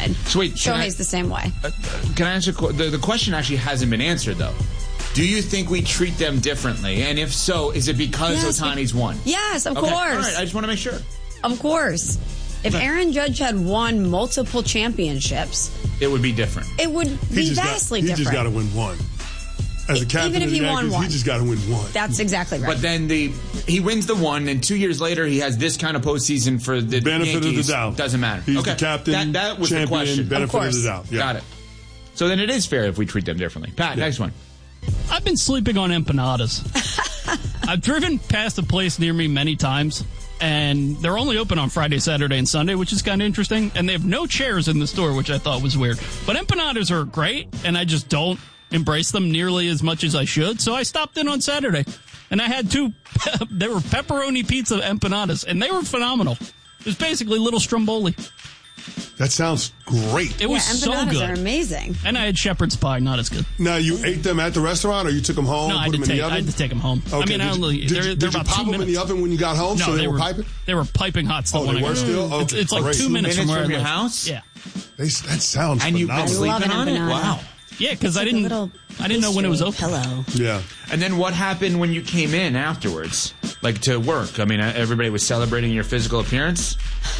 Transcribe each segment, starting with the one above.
wanted. So wait, Shohei's the same way. Can I answer? The question actually hasn't been answered, though. Do you think we treat them differently? And if so, is it because Ohtani's won? Yes, of course. All right, I just want to make sure. Of course. If Aaron Judge had won multiple championships, it would be different. It would be vastly different. He just got to win one. As a captain even if of the he won Yankees, one. he just got to win one. That's exactly right. But then he wins the one, and 2 years later he has this kind of postseason for the benefit Yankees. of the doubt. Doesn't matter. He's the captain, that was champion, the question. benefit of the doubt. Yeah. Got it. So then it is fair if we treat them differently. Pat, next one. I've been sleeping on empanadas. I've driven past a place near me many times, and they're only open on Friday, Saturday, and Sunday, which is kind of interesting. And they have no chairs in the store, which I thought was weird. But empanadas are great, and I just don't embrace them nearly as much as I should. So I stopped in on Saturday, and I had two. They were pepperoni pizza empanadas, and they were phenomenal. It was basically little stromboli. That sounds great. It was so good. Empanadas are amazing. And I had shepherd's pie, not as good. Now, you ate them at the restaurant, or you took them home? No, I had to take them home. Okay. I mean, did they're you about pop 2 them minutes. in the oven when you got home? No, so they were piping? They were piping hot still. They were still? Okay. It's like 2 minutes from where I your live. house? Yeah. That sounds and you've been phenomenal. sleeping on it? Wow. Yeah, because I didn't know when it was open. Hello. Yeah. And then what happened when you came in afterwards? Like to work? I mean, everybody was celebrating your physical appearance?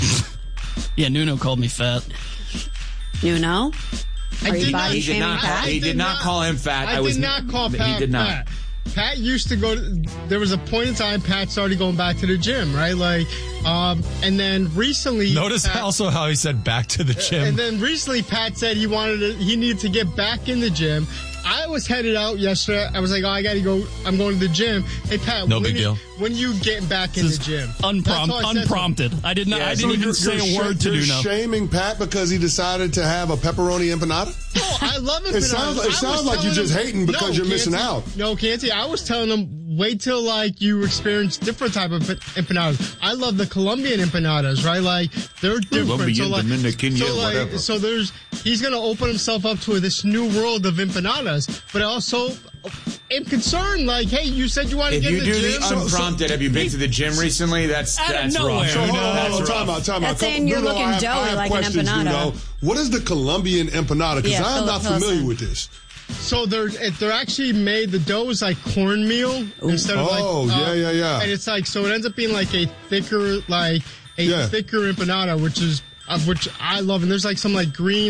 Yeah, Nuno called me fat. Nuno? Are you body He shaming Pat? He did not call him fat. I did not call Pat He did not. fat. Pat used to go there was a point in time Pat started going back to the gym, right? And then recently Notice also how he said back to the gym. And then recently Pat said he needed to get back in the gym. I was headed out yesterday. I was like, I gotta go. I'm going to the gym. Hey Pat, no big deal. When you get back in the gym? Unprompted. I didn't even say a word to Nuno. You're shaming Pat because he decided to have a pepperoni empanada? Oh, I love empanadas. It sounds like you're just hating because you're missing out. No, Canty, I was telling him, wait till you experience different type of empanadas. I love the Colombian empanadas, right? Like they're different. Colombian, Dominican, whatever. So he's gonna open himself up to this new world of empanadas. But I also am concerned, like, hey, you said you wanted to get in the gym. If you do the unprompted, have you been to the gym recently? That's wrong. Time out. That's saying you're looking doughy like an empanada. What is the Colombian empanada? Because I'm not familiar with this. So they're actually made, the dough is like cornmeal instead of yeah. And it's like, so it ends up being like a thicker empanada, which I love. And there's like some like green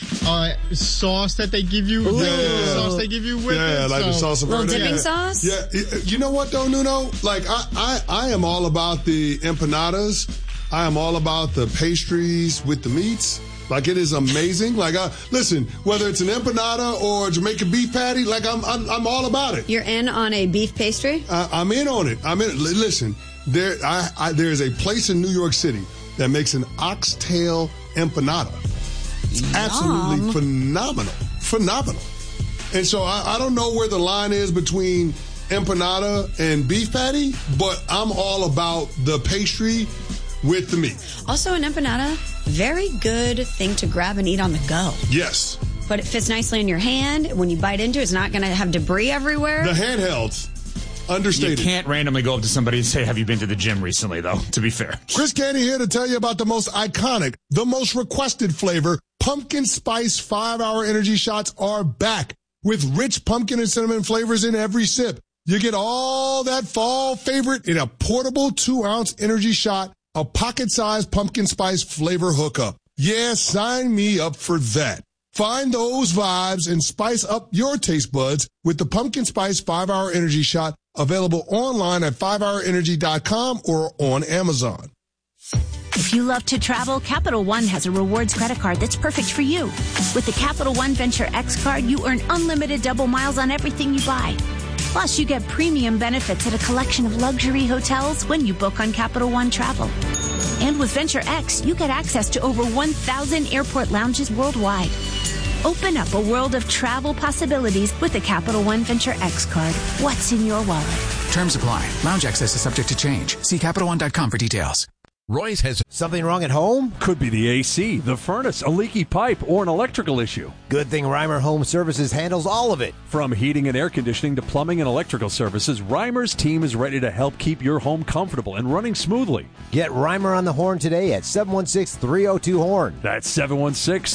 sauce that they give you. Sauce they give you with it. Like the sauce of little dipping sauce? Yeah. You know what though, Nuno? Like I am all about the empanadas. I am all about the pastries with the meats. Like it is amazing. Like listen, whether it's an empanada or Jamaican beef patty, like I'm all about it. You're in on a beef pastry? I'm in on it. Listen, there is a place in New York City that makes an oxtail empanada. It's absolutely phenomenal. And so I don't know where the line is between empanada and beef patty, but I'm all about the pastry with the meat. Also, an empanada, very good thing to grab and eat on the go. Yes. But it fits nicely in your hand. When you bite into it, it's not going to have debris everywhere. The handhelds. Understated. You can't randomly go up to somebody and say, have you been to the gym recently, though, to be fair. Chris Canty here to tell you about the most iconic, the most requested flavor. Pumpkin Spice 5-Hour Energy Shots are back with rich pumpkin and cinnamon flavors in every sip. You get all that fall favorite in a portable 2-ounce energy shot, a pocket-sized pumpkin spice flavor hookup. Yeah, sign me up for that. Find those vibes and spice up your taste buds with the Pumpkin Spice 5-Hour Energy Shot, available online at 5hourenergy.com or on Amazon. If you love to travel, Capital One has a rewards credit card that's perfect for you. With the Capital One Venture X card, you earn unlimited double miles on everything you buy. Plus, you get premium benefits at a collection of luxury hotels when you book on Capital One Travel. And with Venture X, you get access to over 1,000 airport lounges worldwide. Open up a world of travel possibilities with the Capital One Venture X card. What's in your wallet? Terms apply. Lounge access is subject to change. See CapitalOne.com for details. Royce has something wrong at home? Could be the AC, the furnace, a leaky pipe, or an electrical issue. Good thing Reimer Home Services handles all of it. From heating and air conditioning to plumbing and electrical services, Reimer's team is ready to help keep your home comfortable and running smoothly. Get Reimer on the horn today at 716-302-HORN. That's 716